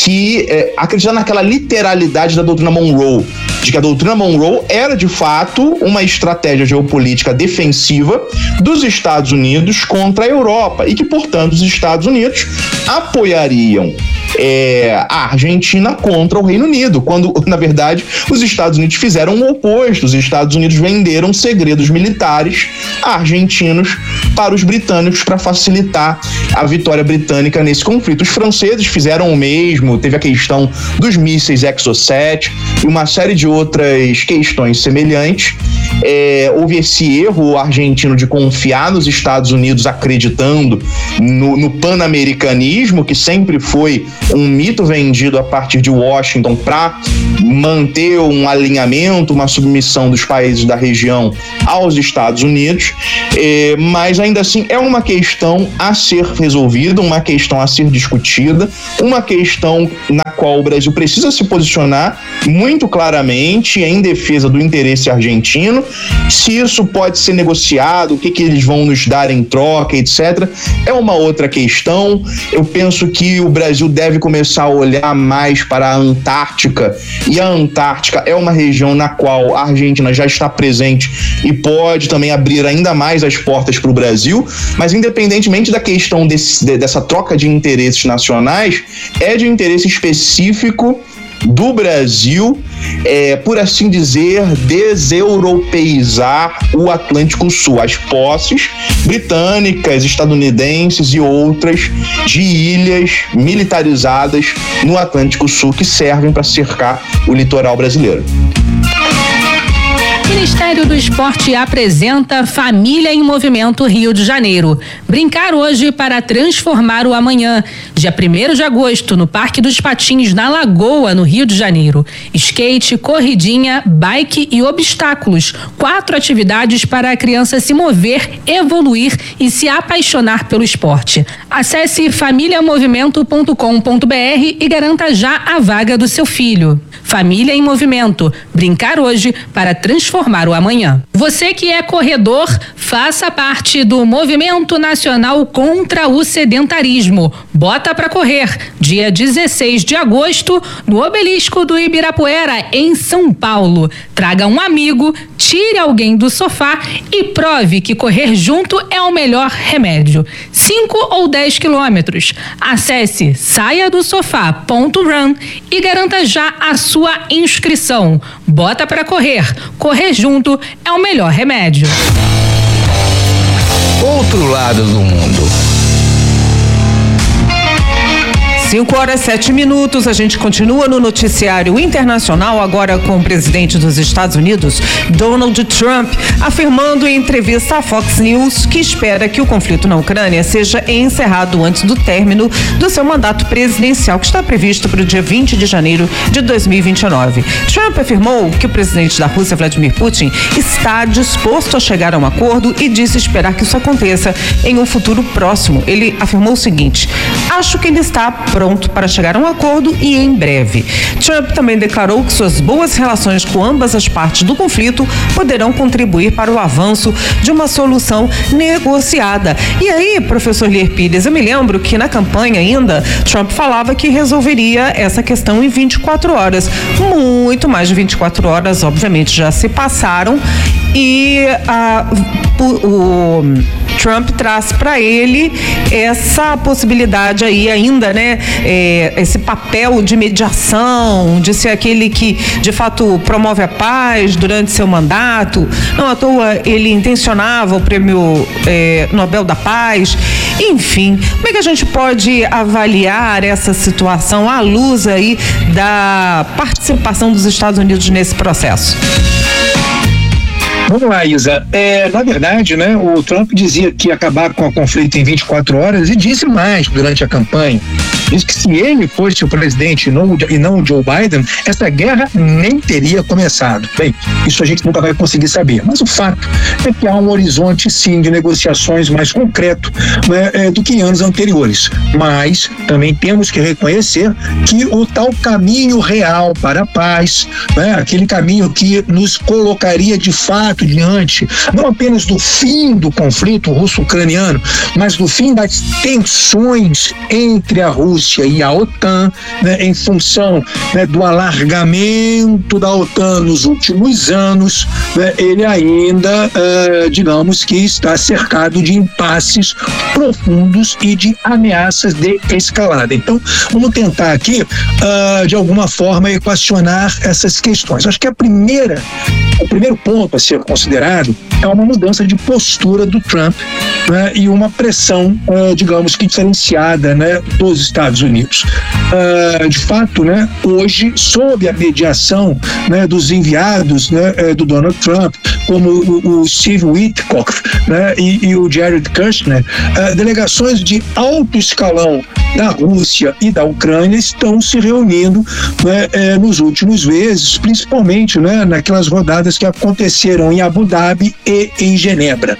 naquela literalidade da doutrina Monroe, de que a doutrina Monroe era de fato uma estratégia geopolítica defensiva dos Estados Unidos contra a Europa e que, portanto, os Estados Unidos apoiariam a Argentina contra o Reino Unido, quando, na verdade, os Estados Unidos fizeram o oposto. Os Estados Unidos venderam segredos militares argentinos para os britânicos para facilitar a vitória britânica nesse conflito. Os franceses fizeram o mesmo, teve a questão dos mísseis Exocet e uma série de outras questões semelhantes. Houve esse erro argentino de confiar nos Estados Unidos, acreditando no pan-americanismo, que sempre foi um mito vendido a partir de Washington para manter um alinhamento, uma submissão dos países da região aos Estados Unidos, mas ainda assim é uma questão a ser resolvida, uma questão a ser discutida, uma questão na qual o Brasil precisa se posicionar muito claramente em defesa do interesse argentino. Se isso pode ser negociado, o que eles vão nos dar em troca, etc., é uma outra questão. Eu penso que o Brasil deve começar a olhar mais para a Antártica, e a Antártica é uma região na qual a Argentina já está presente e pode também abrir ainda mais as portas para o Brasil, mas independentemente da questão dessa troca de interesses nacionais, é de interesse específico do Brasil, por assim dizer, deseuropeizar o Atlântico Sul, as posses britânicas, estadunidenses e outras de ilhas militarizadas no Atlântico Sul que servem para cercar o litoral brasileiro. Ministério do Esporte apresenta Família em Movimento Rio de Janeiro. Brincar hoje para transformar o amanhã. Dia 1º de agosto, no Parque dos Patins, na Lagoa, no Rio de Janeiro. Skate, corridinha, bike e obstáculos. 4 atividades para a criança se mover, evoluir e se apaixonar pelo esporte. Acesse familiamovimento.com.br e garanta já a vaga do seu filho. Família em Movimento. Brincar hoje para transformar o amanhã. Você que é corredor, faça parte do Movimento Nacional contra o Sedentarismo. Bota pra correr. Dia 16 de agosto, no Obelisco do Ibirapuera, em São Paulo. Traga um amigo, tire alguém do sofá e prove que correr junto é o melhor remédio. 5 ou 10 quilômetros. Acesse saiadosofá.run e garanta já a sua inscrição. Bota pra correr. Correr junto é o melhor remédio. Outro lado do mundo. 5h07, a gente continua no noticiário internacional, agora com o presidente dos Estados Unidos, Donald Trump, afirmando em entrevista à Fox News que espera que o conflito na Ucrânia seja encerrado antes do término do seu mandato presidencial, que está previsto para o dia 20 de janeiro de 2029. Trump afirmou que o presidente da Rússia, Vladimir Putin, está disposto a chegar a um acordo e disse esperar que isso aconteça em um futuro próximo. Ele afirmou o seguinte: acho que ele está pronto para chegar a um acordo e em breve. Trump também declarou que suas boas relações com ambas as partes do conflito poderão contribuir para o avanço de uma solução negociada. E aí, professor Lier Pires, eu me lembro que na campanha ainda, Trump falava que resolveria essa questão em 24 horas. Muito mais de 24 horas, obviamente, já se passaram e o Trump traz para ele essa possibilidade aí ainda, né? Esse papel de mediação, de ser aquele que de fato promove a paz durante seu mandato. Não à toa ele intencionava o prêmio Nobel da Paz. Enfim, como é que a gente pode avaliar essa situação à luz aí da participação dos Estados Unidos nesse processo? Vamos lá, Isa. Na verdade, né, o Trump dizia que ia acabar com o conflito em 24 horas e disse mais durante a campanha. Diz que se ele fosse o presidente e não o Joe Biden, essa guerra nem teria começado. Bem, isso a gente nunca vai conseguir saber, mas o fato é que há um horizonte, sim, de negociações mais concreto, né, do que em anos anteriores. Mas também temos que reconhecer que o tal caminho real para a paz, né, aquele caminho que nos colocaria de fato diante não apenas do fim do conflito russo-ucraniano, mas do fim das tensões entre a Rússia e a OTAN, né, em função, né, do alargamento da OTAN nos últimos anos, né, ele ainda, digamos que está cercado de impasses profundos e de ameaças de escalada. Então, vamos tentar aqui, de alguma forma, equacionar essas questões. Acho que o primeiro ponto a ser considerado é uma mudança de postura do Trump, né, e uma pressão, digamos que diferenciada, né, dos Estados Unidos. De fato, né, hoje, sob a mediação, né, dos enviados, né, do Donald Trump, como o Steve Witkoff, né, e o Jared Kushner, delegações de alto escalão da Rússia e da Ucrânia estão se reunindo, né, nos últimos meses, principalmente, né, naquelas rodadas que aconteceram em Abu Dhabi e em Genebra.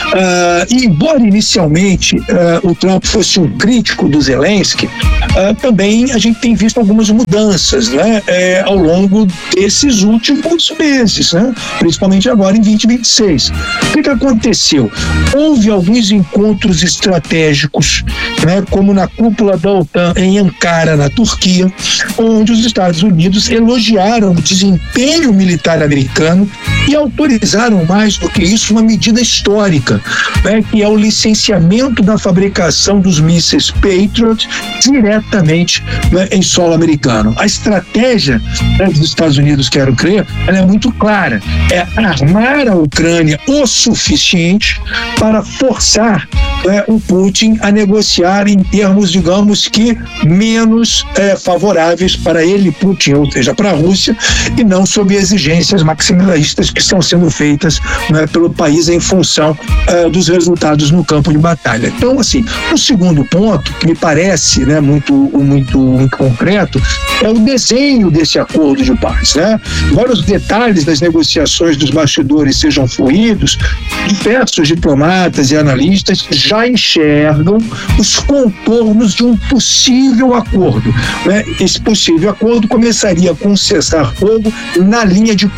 E embora inicialmente o Trump fosse um crítico do Zelensky, também a gente tem visto algumas mudanças, né, ao longo desses últimos meses, né, principalmente agora em 2026. O que aconteceu? Houve alguns encontros estratégicos, né, como na cúpula da OTAN em Ankara, na Turquia, onde os Estados Unidos elogiaram o desempenho militar americano e autorizaram, mais do que isso, uma medida histórica, né, que é o licenciamento da fabricação dos mísseis Patriot diretamente, né, em solo americano. A estratégia, né, dos Estados Unidos, quero crer, ela é muito clara: é armar a Ucrânia o suficiente para forçar, né, o Putin a negociar em termos, digamos que, menos favoráveis para ele, Putin, ou seja, para a Rússia, e não sob exigências maximalistas que estão sendo feitas, né, pelo país em função dos resultados no campo de batalha. Então, assim, o segundo ponto, que me parece, né, muito concreto, é o desenho desse acordo de paz, né? Embora os detalhes das negociações dos bastidores sejam fluídos, diversos diplomatas e analistas já enxergam os contornos de um possível acordo, né? Esse possível acordo começaria com um cessar-fogo na linha de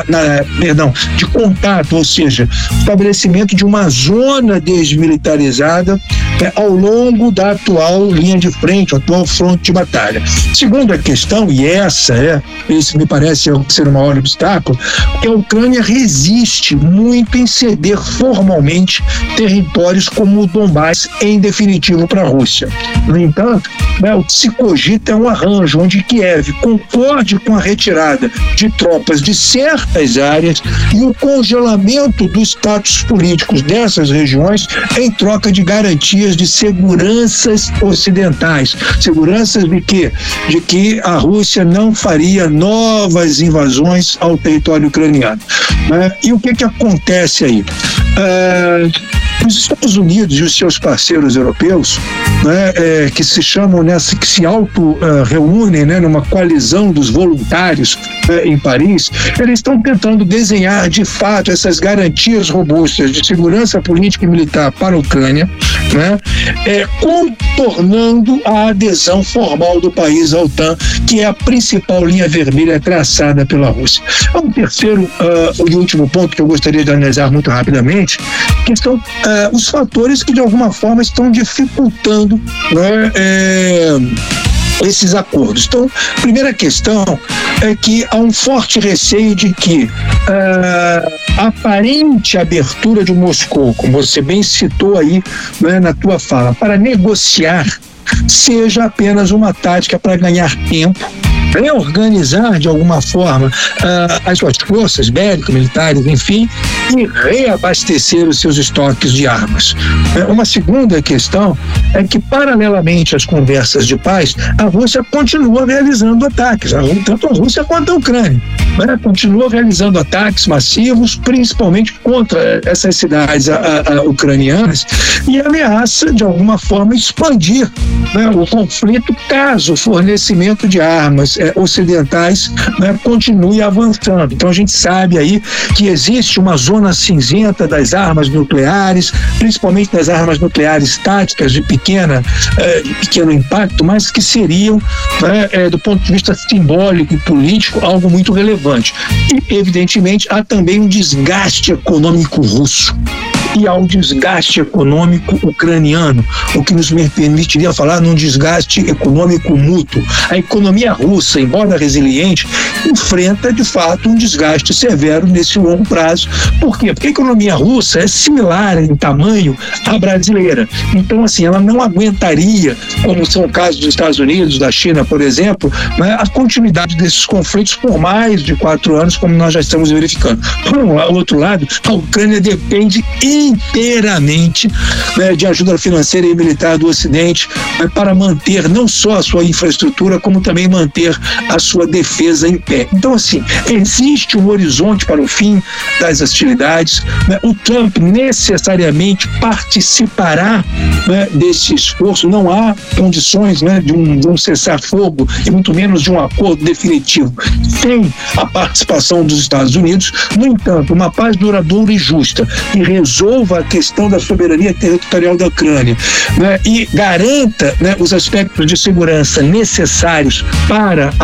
contato, ou seja, estabelecimento de uma zona desmilitarizada, né, ao longo da atual linha de frente, o atual fronte de batalha. Segunda questão, e esse me parece ser o maior obstáculo, que a Ucrânia resiste muito em ceder formalmente territórios como o Donbás, em definitivo, para a Rússia. No entanto, né, o que se cogita é um arranjo onde Kiev concorde com a retirada de tropas de certas áreas e o congelamento dos status políticos dessas regiões em troca de garantias de seguranças ocidentais. Seguranças de quê? De que a Rússia não faria novas invasões ao território ucraniano, né? E o que acontece aí? Os Estados Unidos e os seus parceiros europeus, né, que se chamam, que se reúnem, né, numa coalizão dos voluntários, em Paris, eles estão tentando desenhar de fato essas garantias robustas de segurança política e militar para a Ucrânia, né, contornando a adesão formal do país à OTAN, que é a principal linha vermelha traçada pela Rússia. Um terceiro e último ponto que eu gostaria de analisar muito rapidamente, que são os fatores que de alguma forma estão dificultando, né, esses acordos. Então, a primeira questão é que há um forte receio de que a aparente abertura de Moscou, como você bem citou aí, né, na tua fala, para negociar, seja apenas uma tática para ganhar tempo, reorganizar de alguma forma as suas forças bélicas, militares, enfim, e reabastecer os seus estoques de armas. Uma segunda questão é que, paralelamente às conversas de paz, a Rússia continua realizando ataques, tanto a Rússia quanto a Ucrânia, continua realizando ataques massivos, principalmente contra essas cidades ucranianas, e ameaça, de alguma forma, expandir o conflito caso o fornecimento de armas ocidentais continue avançando. Então a gente sabe aí que existe uma zona cinzenta das armas nucleares, principalmente das armas nucleares táticas de pequeno impacto, mas que seriam, do ponto de vista simbólico e político, algo muito relevante. E, evidentemente, há também um desgaste econômico russo e ao desgaste econômico ucraniano, o que nos permitiria falar num desgaste econômico mútuo. A economia russa, embora resiliente, enfrenta de fato um desgaste severo nesse longo prazo. Por quê? Porque a economia russa é similar em tamanho à brasileira. Então, assim, ela não aguentaria, como são casos dos Estados Unidos, da China, por exemplo, a continuidade desses conflitos por mais de 4 anos, como nós já estamos verificando. Por outro lado, a Ucrânia depende inteiramente de ajuda financeira e militar do Ocidente para manter não só a sua infraestrutura, como também manter a sua defesa em pé. Então, assim, existe um horizonte para o fim das hostilidades. O Trump necessariamente participará desse esforço. Não há condições de um cessar-fogo e muito menos de um acordo definitivo sem a participação dos Estados Unidos. No entanto, uma paz duradoura e justa que resolva a questão da soberania territorial da Ucrânia, e garanta os aspectos de segurança necessários para